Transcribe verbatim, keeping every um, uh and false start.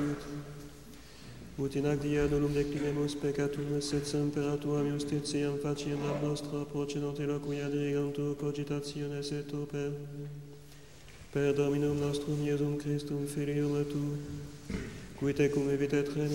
tutte. Ut in ac dia dolum declinemus peccatum, sed semper tuam justitiam facienda nostra procedant eloquia dirigantur cogitationes et oper. Per Dominum nostrum Iesum Christum, Filium tu, qui tecum evitet